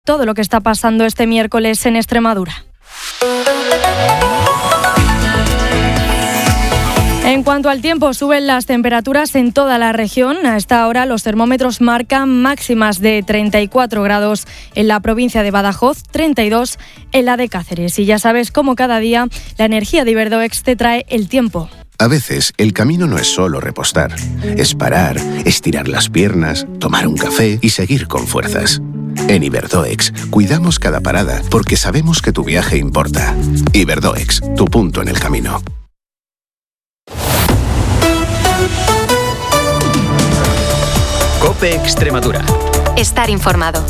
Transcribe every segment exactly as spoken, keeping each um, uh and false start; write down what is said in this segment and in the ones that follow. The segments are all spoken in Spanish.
todo lo que está pasando este miércoles en Extremadura. En cuanto al tiempo, suben las temperaturas en toda la región. A esta hora los termómetros marcan máximas de treinta y cuatro grados en la provincia de Badajoz, treinta y dos en la de Cáceres. Y ya sabes, como cada día, la energía de Iberdoex te trae el tiempo. A veces el camino no es solo repostar, es parar, estirar las piernas, tomar un café y seguir con fuerzas. En Iberdoex cuidamos cada parada porque sabemos que tu viaje importa. Iberdoex, tu punto en el camino. COPE Extremadura. Estar informado.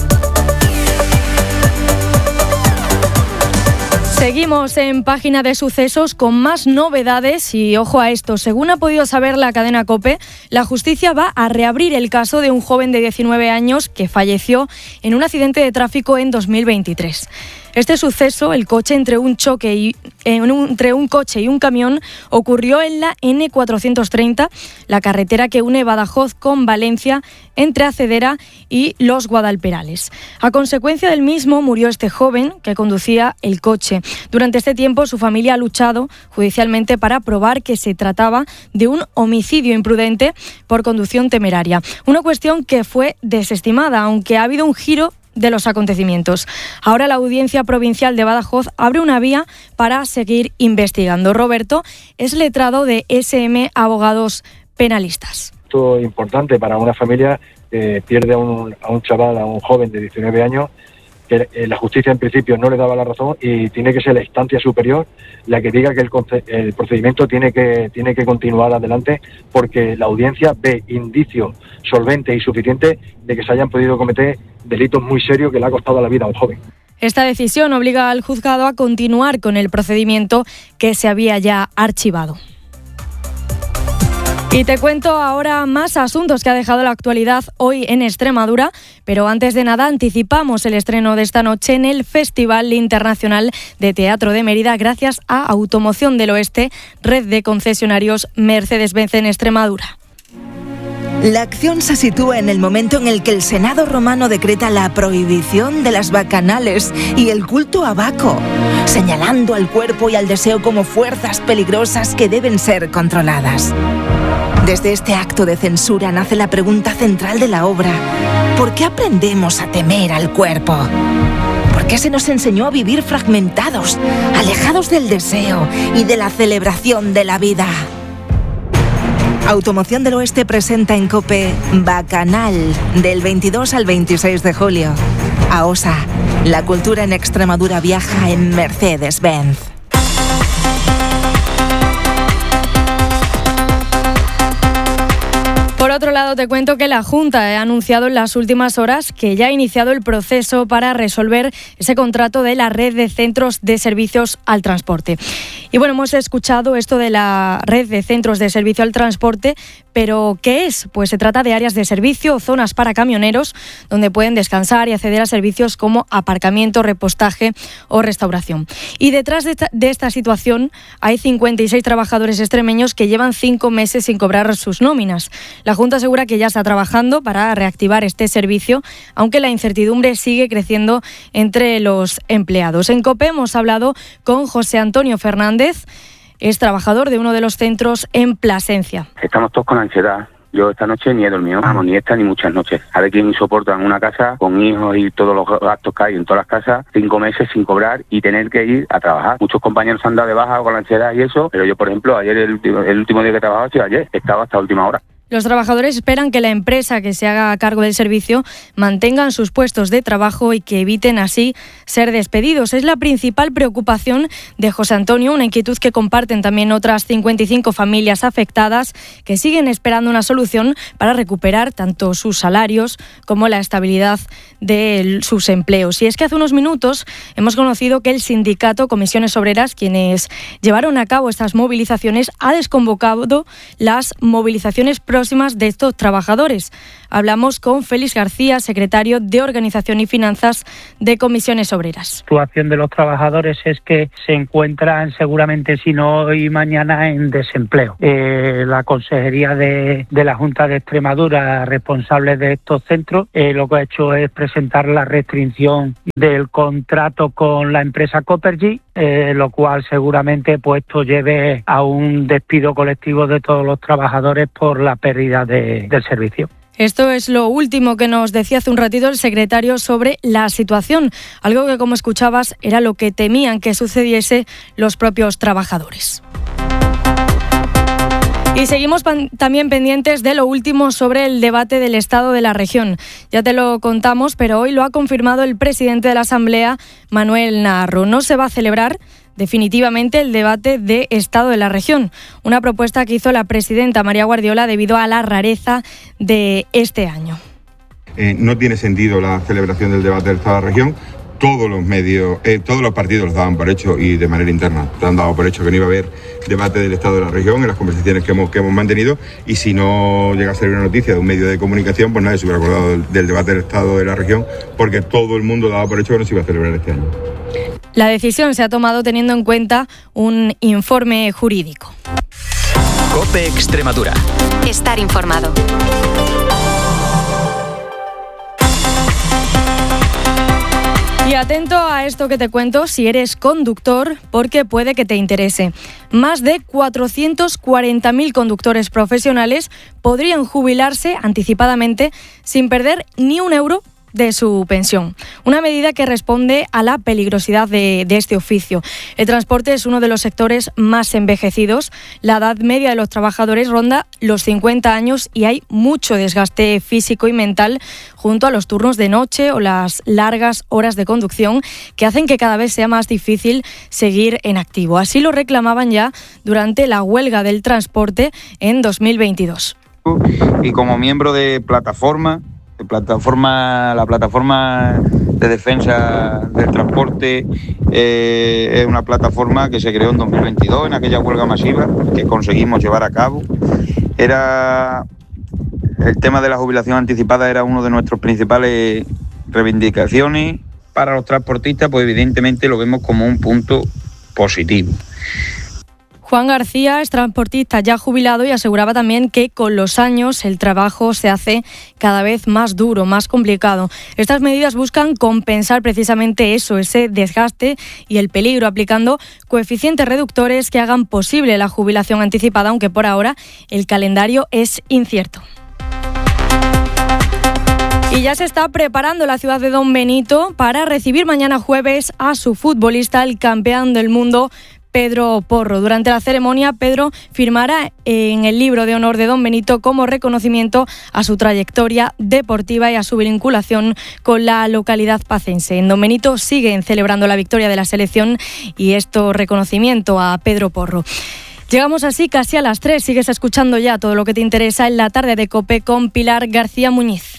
Seguimos en página de sucesos con más novedades y ojo a esto, según ha podido saber la cadena COPE, la justicia va a reabrir el caso de un joven de diecinueve años que falleció en un accidente de tráfico en dos mil veintitrés. Este suceso, el coche entre un choque y, eh, un, entre un coche y un camión, ocurrió en la ene cuatrocientos treinta, la carretera que une Badajoz con Valencia, entre Acedera y Los Guadalperales. A consecuencia del mismo murió este joven que conducía el coche. Durante este tiempo su familia ha luchado judicialmente para probar que se trataba de un homicidio imprudente por conducción temeraria. Una cuestión que fue desestimada, aunque ha habido un giro de los acontecimientos. Ahora la Audiencia Provincial de Badajoz abre una vía para seguir investigando. Roberto es letrado de ese eme Abogados Penalistas. Esto es importante para una familia que pierde a un, a un chaval, a un joven de diecinueve años, que la justicia en principio no le daba la razón y tiene que ser la instancia superior la que diga que el, el procedimiento tiene que, tiene que continuar adelante porque la audiencia ve indicios solventes y suficientes de que se hayan podido cometer delitos muy serios que le ha costado la vida a un joven. Esta decisión obliga al juzgado a continuar con el procedimiento que se había ya archivado. Y te cuento ahora más asuntos que ha dejado la actualidad hoy en Extremadura, pero antes de nada anticipamos el estreno de esta noche en el Festival Internacional de Teatro de Mérida gracias a Automoción del Oeste, red de concesionarios Mercedes-Benz en Extremadura. La acción se sitúa en el momento en el que el Senado romano decreta la prohibición de las bacanales y el culto a Baco, señalando al cuerpo y al deseo como fuerzas peligrosas que deben ser controladas. Desde este acto de censura nace la pregunta central de la obra: ¿por qué aprendemos a temer al cuerpo? ¿Por qué se nos enseñó a vivir fragmentados, alejados del deseo y de la celebración de la vida? Automoción del Oeste presenta en COPE Bacanal, del veintidós al veintiséis de julio. AOSA, la cultura en Extremadura viaja en Mercedes-Benz. Por otro lado, te cuento que la Junta ha anunciado en las últimas horas que ya ha iniciado el proceso para resolver ese contrato de la red de centros de servicios al transporte. Y bueno, hemos escuchado esto de la red de centros de servicio al transporte, pero ¿qué es? Pues se trata de áreas de servicio o zonas para camioneros donde pueden descansar y acceder a servicios como aparcamiento, repostaje o restauración. Y detrás de esta, de esta situación hay cincuenta y seis trabajadores extremeños que llevan cinco meses sin cobrar sus nóminas. La Junta asegura que ya está trabajando para reactivar este servicio, aunque la incertidumbre sigue creciendo entre los empleados. En COPE hemos hablado con José Antonio Fernández, es trabajador de uno de los centros en Plasencia. Estamos todos con ansiedad. Yo esta noche ni he dormido, vamos, ni esta ni muchas noches. A ver quién soporta en una casa con hijos y todos los gastos que hay en todas las casas, cinco meses sin cobrar y tener que ir a trabajar. Muchos compañeros han dado de baja con la ansiedad y eso, pero yo, por ejemplo, ayer el último, el último día que trabajaba, sí, ayer, estaba hasta última hora. Los trabajadores esperan que la empresa que se haga cargo del servicio mantengan sus puestos de trabajo y que eviten así ser despedidos. Es la principal preocupación de José Antonio, una inquietud que comparten también otras cincuenta y cinco familias afectadas que siguen esperando una solución para recuperar tanto sus salarios como la estabilidad de sus empleos. Y es que hace unos minutos hemos conocido que el sindicato Comisiones Obreras, quienes llevaron a cabo estas movilizaciones, ha desconvocado las movilizaciones próximas próximas de estos trabajadores. Hablamos con Félix García, secretario de Organización y Finanzas de Comisiones Obreras. La situación de los trabajadores es que se encuentran seguramente, si no hoy, mañana en desempleo. Eh, la Consejería de, de la Junta de Extremadura, responsable de estos centros, eh, lo que ha hecho es presentar la restricción del contrato con la empresa Coppergy, eh, lo cual seguramente pues esto lleve a un despido colectivo de todos los trabajadores por la pérdida de, del servicio. Esto es lo último que nos decía hace un ratito el secretario sobre la situación, algo que, como escuchabas, era lo que temían que sucediese los propios trabajadores. Y seguimos pan- también pendientes de lo último sobre el debate del Estado de la región. Ya te lo contamos, pero hoy lo ha confirmado el presidente de la Asamblea, Manuel Naharro. No se va a celebrar definitivamente el debate de Estado de la región, una propuesta que hizo la presidenta María Guardiola debido a la rareza de este año. Eh, no tiene sentido la celebración del debate del Estado de la región. Todos los medios, eh, todos los partidos los daban por hecho y de manera interna han dado por hecho que no iba a haber debate del Estado de la región en las conversaciones que hemos, que hemos mantenido, y si no llega a salir una noticia de un medio de comunicación, pues nadie se hubiera acordado del, del debate del Estado de la región, porque todo el mundo daba por hecho que no se iba a celebrar este año. La decisión se ha tomado teniendo en cuenta un informe jurídico. COPE Extremadura. Estar informado. Y atento a esto que te cuento si eres conductor, porque puede que te interese. Más de cuatrocientos cuarenta mil conductores profesionales podrían jubilarse anticipadamente sin perder ni un euro de su pensión. Una medida que responde a la peligrosidad de, de este oficio. El transporte es uno de los sectores más envejecidos. La edad media de los trabajadores ronda los cincuenta años y hay mucho desgaste físico y mental junto a los turnos de noche o las largas horas de conducción que hacen que cada vez sea más difícil seguir en activo. Así lo reclamaban ya durante la huelga del transporte en dos mil veintidós. Y como miembro de plataforma Plataforma, la plataforma de defensa del transporte eh, es una plataforma que se creó en dos mil veintidós, en aquella huelga masiva que conseguimos llevar a cabo. Era el tema de la jubilación anticipada era uno de nuestros principales reivindicaciones. Para los transportistas, pues evidentemente lo vemos como un punto positivo. Juan García es transportista ya jubilado y aseguraba también que con los años el trabajo se hace cada vez más duro, más complicado. Estas medidas buscan compensar precisamente eso, ese desgaste y el peligro, aplicando coeficientes reductores que hagan posible la jubilación anticipada, aunque por ahora el calendario es incierto. Y ya se está preparando la ciudad de Don Benito para recibir mañana jueves a su futbolista, el campeón del mundo, Pedro Porro. Durante la ceremonia, Pedro firmará en el libro de honor de Don Benito como reconocimiento a su trayectoria deportiva y a su vinculación con la localidad pacense. En Don Benito siguen celebrando la victoria de la selección y esto reconocimiento a Pedro Porro. Llegamos así casi a las tres. Sigues escuchando ya todo lo que te interesa en la tarde de COPE con Pilar García Muñiz.